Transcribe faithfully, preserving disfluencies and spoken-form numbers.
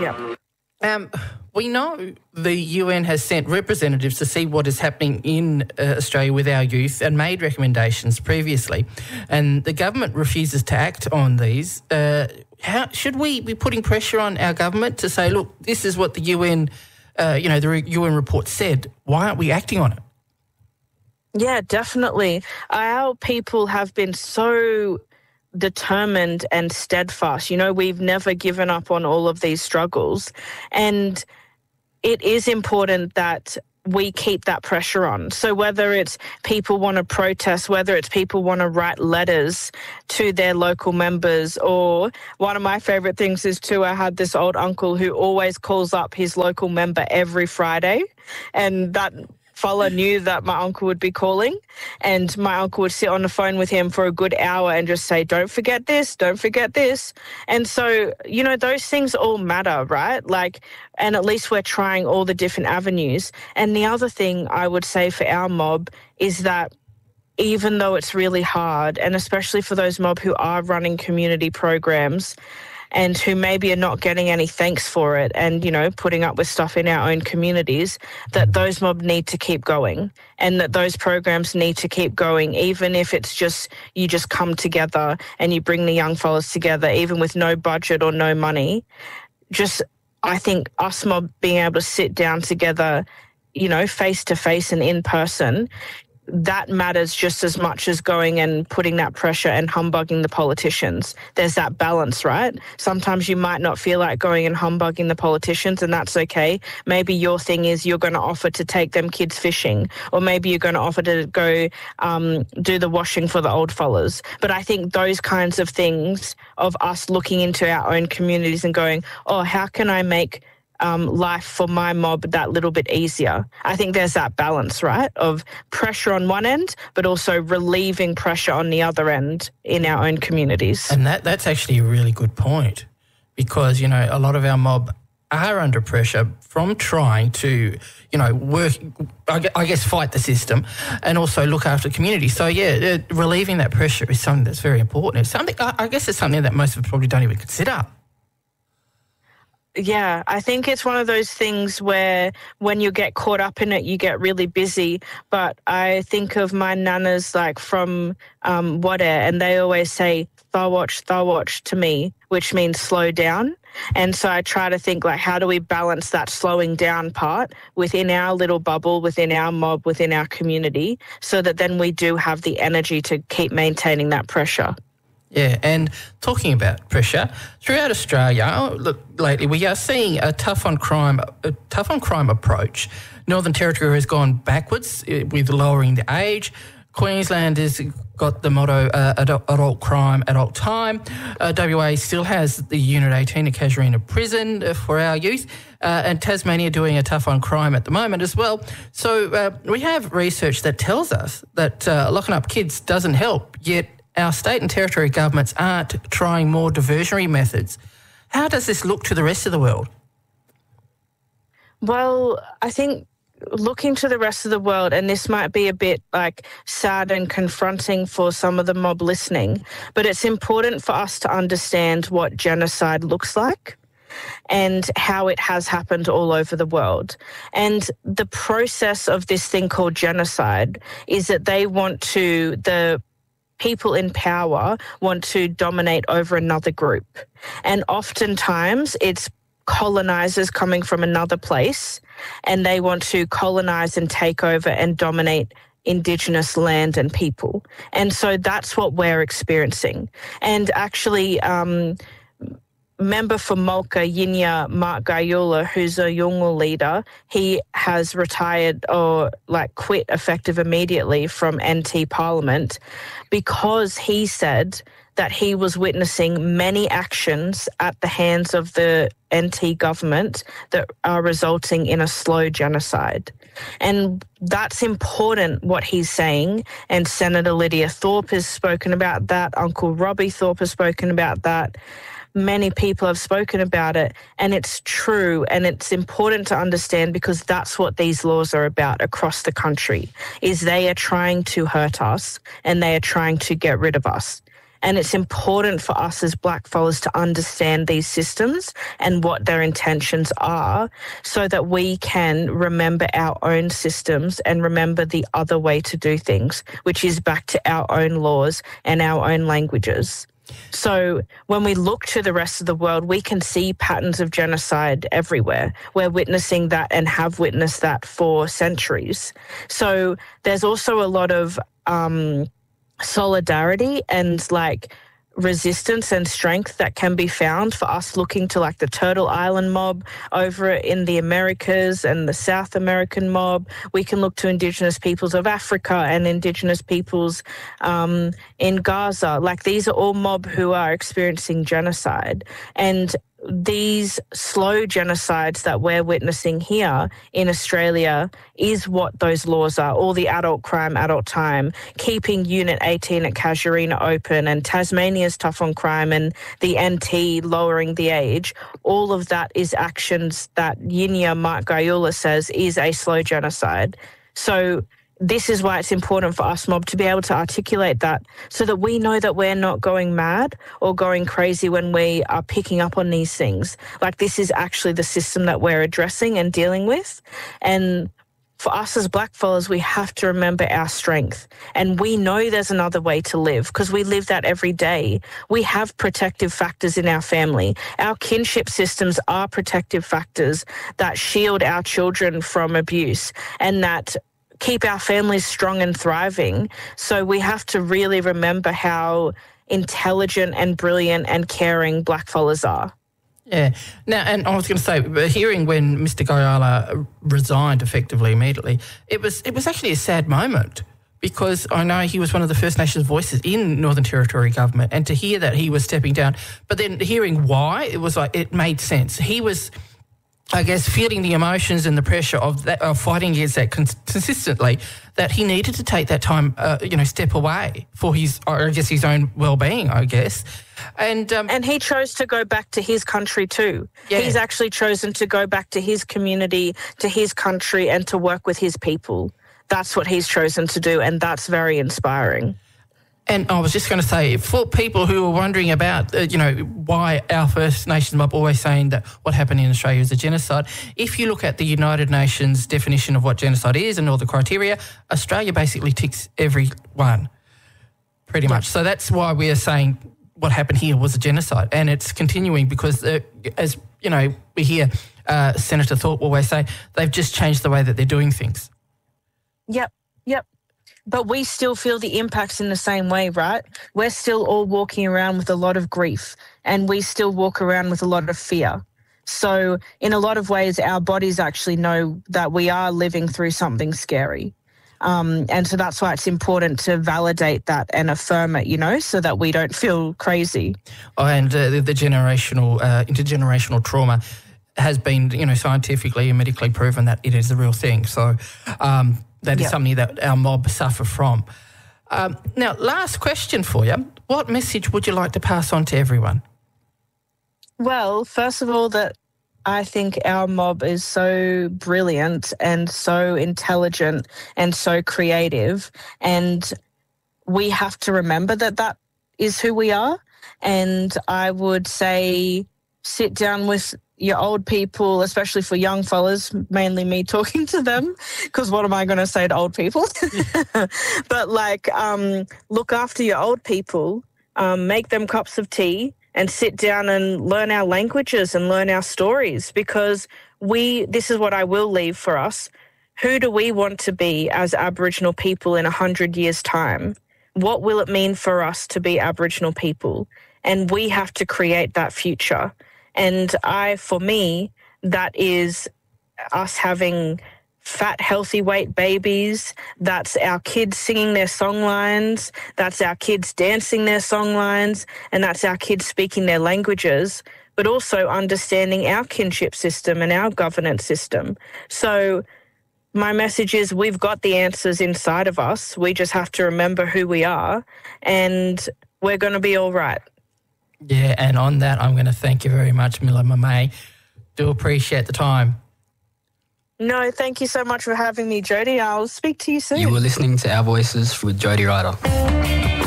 Yeah. Um, we know the U N has sent representatives to see what is happening in uh, Australia with our youth and made recommendations previously, and the government refuses to act on these. Uh, how should we be putting pressure on our government to say, look, this is what the U N, uh, you know, the U N report said. Why aren't we acting on it? Yeah, definitely. Our people have been so determined and steadfast. You know, we've never given up on all of these struggles. And it is important that we keep that pressure on. So whether it's people want to protest, whether it's people want to write letters to their local members, or one of my favourite things is too, I had this old uncle who always calls up his local member every Friday, and that fella knew that my uncle would be calling, and my uncle would sit on the phone with him for a good hour and just say, don't forget this, don't forget this. And so, you know, those things all matter, right? Like, and at least we're trying all the different avenues. And the other thing I would say for our mob is that even though it's really hard, and especially for those mob who are running community programs, and who maybe are not getting any thanks for it and, you know, putting up with stuff in our own communities, that those mob need to keep going, and that those programs need to keep going, even if it's just, you just come together and you bring the young fellas together, even with no budget or no money. Just, I think us mob being able to sit down together, you know, face to face and in person, that matters just as much as going and putting that pressure and humbugging the politicians. There's that balance, right? Sometimes you might not feel like going and humbugging the politicians, and that's okay. Maybe your thing is you're going to offer to take them kids fishing, or maybe you're going to offer to go um, do the washing for the old fellas. But I think those kinds of things of us looking into our own communities and going, oh, how can I make Um, life for my mob that little bit easier? I think there's that balance, right, of pressure on one end, but also relieving pressure on the other end in our own communities. And that that's actually a really good point, because, you know, a lot of our mob are under pressure from trying to, you know, work, I guess, fight the system and also look after the community. So, yeah, relieving that pressure is something that's very important. It's something, I guess it's something that most of us probably don't even consider. Yeah, I think it's one of those things where when you get caught up in it, you get really busy. But I think of my nanas, like from um, Wadeye, and they always say, thawatch, thawatch to me, which means slow down. And so I try to think, like, how do we balance that slowing down part within our little bubble, within our mob, within our community, so that then we do have the energy to keep maintaining that pressure. Yeah, and talking about pressure, throughout Australia, look, lately we are seeing a tough on crime, a tough on crime approach. Northern Territory has gone backwards with lowering the age. Queensland has got the motto uh, adult, adult crime, adult time. Uh, W A still has the Unit eighteen at Casuarina Prison uh, for our youth, uh, and Tasmania doing a tough on crime at the moment as well. So uh, we have research that tells us that uh, locking up kids doesn't help, yet our state and territory governments aren't trying more diversionary methods. How does this look to the rest of the world? Well, I think looking to the rest of the world, and this might be a bit like sad and confronting for some of the mob listening, but it's important for us to understand what genocide looks like and how it has happened all over the world. And the process of this thing called genocide is that they want to, the people in power want to dominate over another group. And oftentimes it's colonizers coming from another place, and they want to colonize and take over and dominate Indigenous land and people. And so that's what we're experiencing. And actually, um, member for Mulka, Yinya Mark Gayula, who's a Yolngu leader, he has retired or like quit effective immediately from N T Parliament because he said that he was witnessing many actions at the hands of the N T government that are resulting in a slow genocide. And that's important, what he's saying. And Senator Lydia Thorpe has spoken about that. Uncle Robbie Thorpe has spoken about that. Many people have spoken about it, and it's true, and it's important to understand, because that's what these laws are about across the country, is they are trying to hurt us and they are trying to get rid of us. And it's important for us as blackfellas to understand these systems and what their intentions are so that we can remember our own systems and remember the other way to do things, which is back to our own laws and our own languages. So when we look to the rest of the world, we can see patterns of genocide everywhere. We're witnessing that and have witnessed that for centuries. So there's also a lot of um, solidarity and like resistance and strength that can be found for us looking to like the Turtle Island mob over in the Americas and the South American mob. We can look to Indigenous peoples of Africa and Indigenous peoples um, in Gaza. Like these are all mob who are experiencing genocide. And these slow genocides that we're witnessing here in Australia is what those laws are. All the adult crime, adult time, keeping Unit eighteen at Casuarina open and Tasmania's tough on crime and the N T lowering the age. All of that is actions that Yinya Mark Gayula says is a slow genocide. So this is why it's important for us, mob, to be able to articulate that so that we know that we're not going mad or going crazy when we are picking up on these things. Like this is actually the system that we're addressing and dealing with. And for us as blackfellas, we have to remember our strength. And we know there's another way to live because we live that every day. We have protective factors in our family. Our kinship systems are protective factors that shield our children from abuse and that keep our families strong and thriving. So we have to really remember how intelligent and brilliant and caring blackfellas are. Yeah. Now, and I was going to say, hearing when Mister Gayula resigned effectively immediately, it was it was actually a sad moment because I know he was one of the First Nations voices in Northern Territory government, and to hear that he was stepping down, but then hearing why, it was like it made sense. He was, I guess, feeling the emotions and the pressure of that, of fighting against that cons- consistently, that he needed to take that time, uh, you know, step away for his, I guess, his own well-being, I guess. And um, and he chose to go back to his country too. Yeah. He's actually chosen to go back to his community, to his country, and to work with his people. That's what he's chosen to do, and that's very inspiring. And I was just going to say, for people who are wondering about, uh, you know, why our First Nations mob always saying that what happened in Australia is a genocide, if you look at the United Nations definition of what genocide is and all the criteria, Australia basically ticks every one, pretty much. So that's why we are saying what happened here was a genocide, and it's continuing because, uh, as you know, we hear uh, Senator Thorpe always say, they've just changed the way that they're doing things. Yep, yep. But we still feel the impacts in the same way, right? We're still all walking around with a lot of grief and we still walk around with a lot of fear. So in a lot of ways, our bodies actually know that we are living through something scary. Um, and so that's why it's important to validate that and affirm it, you know, so that we don't feel crazy. Oh, and uh, the, the generational, uh, intergenerational trauma has been, you know, scientifically and medically proven that it is a real thing. So, um, That is yep. something that our mob suffer from. Um, now, last question for you. What message would you like to pass on to everyone? Well, first of all, that I think our mob is so brilliant and so intelligent and so creative. And we have to remember that that is who we are. And I would say sit down with your old people, especially for young fellas, mainly me talking to them, because what am I going to say to old people? But like, um, look after your old people, um, make them cups of tea and sit down and learn our languages and learn our stories, because we, this is what I will leave for us. Who do we want to be as Aboriginal people in a hundred years' time? What will it mean for us to be Aboriginal people? And we have to create that future. And I, for me, that is us having fat, healthy weight babies. That's our kids singing their song lines. That's our kids dancing their song lines. And that's our kids speaking their languages, but also understanding our kinship system and our governance system. So my message is we've got the answers inside of us. We just have to remember who we are, and we're going to be all right. Yeah, and on that, I'm going to thank you very much, Mila Mamay. Do appreciate the time. No, thank you so much for having me, Jody. I'll speak to you soon. You were listening to Our Voices with Jody Ryder.